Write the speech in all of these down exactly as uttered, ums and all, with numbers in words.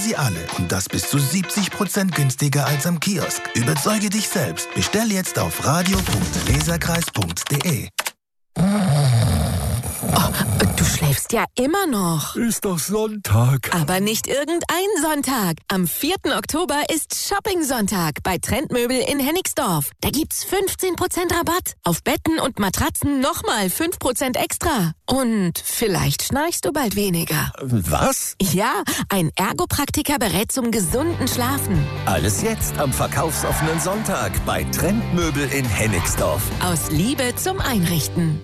sie alle und das bis zu siebzig Prozent günstiger als am Kiosk. Überzeuge dich selbst. Bestell jetzt auf radio punkt leserkreis punkt de. Oh, du schläfst ja immer noch. Ist doch Sonntag. Aber nicht irgendein Sonntag. Am vierten Oktober ist Shopping-Sonntag bei Trendmöbel in Hennigsdorf. Da gibt's fünfzehn Prozent Rabatt. Auf Betten und Matratzen nochmal fünf Prozent extra. Und vielleicht schnarchst du bald weniger. Was? Ja, ein Ergopraktiker berät zum gesunden Schlafen. Alles jetzt am verkaufsoffenen Sonntag bei Trendmöbel in Hennigsdorf. Aus Liebe zum Einrichten.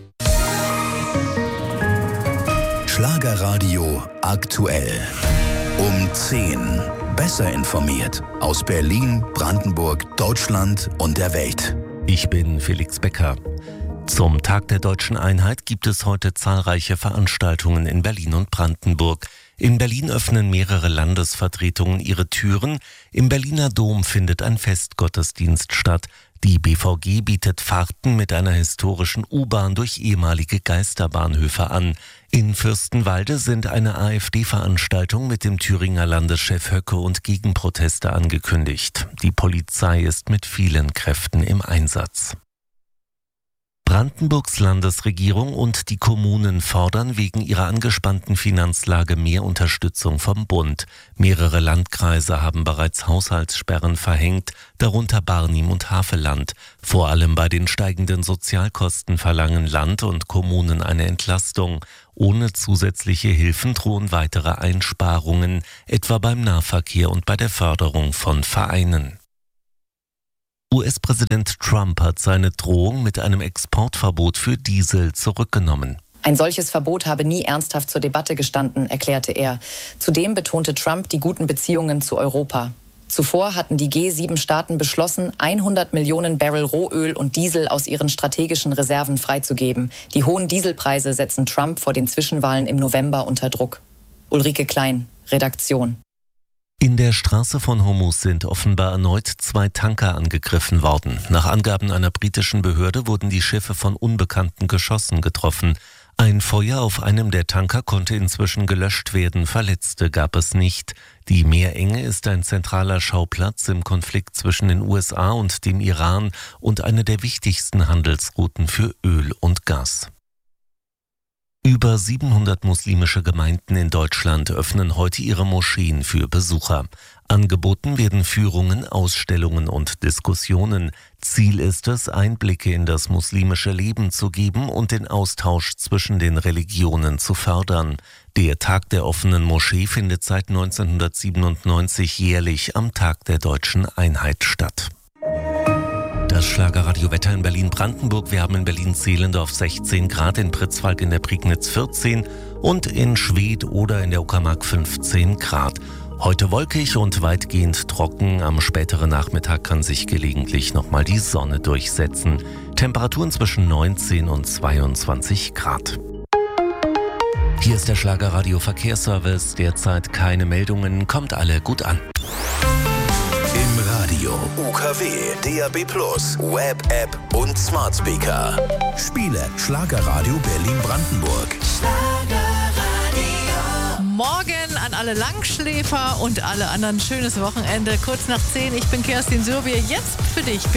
Schlagerradio aktuell. Um zehn. Besser informiert. Aus Berlin, Brandenburg, Deutschland und der Welt. Ich bin Felix Becker. Zum Tag der Deutschen Einheit gibt es heute zahlreiche Veranstaltungen in Berlin und Brandenburg. In Berlin öffnen mehrere Landesvertretungen ihre Türen. Im Berliner Dom findet ein Festgottesdienst statt. Die B V G bietet Fahrten mit einer historischen U-Bahn durch ehemalige Geisterbahnhöfe an. In Fürstenwalde sind eine AfD-Veranstaltung mit dem Thüringer Landeschef Höcke und Gegenproteste angekündigt. Die Polizei ist mit vielen Kräften im Einsatz. Brandenburgs Landesregierung und die Kommunen fordern wegen ihrer angespannten Finanzlage mehr Unterstützung vom Bund. Mehrere Landkreise haben bereits Haushaltssperren verhängt, darunter Barnim und Havelland. Vor allem bei den steigenden Sozialkosten verlangen Land und Kommunen eine Entlastung. Ohne zusätzliche Hilfen drohen weitere Einsparungen, etwa beim Nahverkehr und bei der Förderung von Vereinen. U S-Präsident Trump hat seine Drohung mit einem Exportverbot für Diesel zurückgenommen. Ein solches Verbot habe nie ernsthaft zur Debatte gestanden, erklärte er. Zudem betonte Trump die guten Beziehungen zu Europa. Zuvor hatten die G sieben Staaten beschlossen, hundert Millionen Barrel Rohöl und Diesel aus ihren strategischen Reserven freizugeben. Die hohen Dieselpreise setzen Trump vor den Zwischenwahlen im November unter Druck. Ulrike Klein, Redaktion. In der Straße von Hormuz sind offenbar erneut zwei Tanker angegriffen worden. Nach Angaben einer britischen Behörde wurden die Schiffe von unbekannten Geschossen getroffen. Ein Feuer auf einem der Tanker konnte inzwischen gelöscht werden, Verletzte gab es nicht. Die Meerenge ist ein zentraler Schauplatz im Konflikt zwischen den U S A und dem Iran und eine der wichtigsten Handelsrouten für Öl und Gas. Über siebenhundert muslimische Gemeinden in Deutschland öffnen heute ihre Moscheen für Besucher. Angeboten werden Führungen, Ausstellungen und Diskussionen. Ziel ist es, Einblicke in das muslimische Leben zu geben und den Austausch zwischen den Religionen zu fördern. Der Tag der offenen Moschee findet seit neunzehnhundertsiebenundneunzig jährlich am Tag der Deutschen Einheit statt. Das Schlagerradio-Wetter in Berlin-Brandenburg. Wir haben in Berlin-Zehlendorf sechzehn Grad, in Pritzwalk in der Prignitz vierzehn und in Schwedt oder in der Uckermark fünfzehn Grad. Heute wolkig und weitgehend trocken. Am späteren Nachmittag kann sich gelegentlich nochmal die Sonne durchsetzen. Temperaturen zwischen neunzehn und zweiundzwanzig Grad. Hier ist der Schlagerradio-Verkehrsservice. Derzeit keine Meldungen. Kommt alle gut an. Im Radio, U K W, D A B plus, Web-App und Smart Speaker. Spiele Schlagerradio Berlin-Brandenburg. Morgen an alle Langschläfer und alle anderen schönes Wochenende. Kurz nach zehn, ich bin Kerstin Sürbier. Jetzt für dich.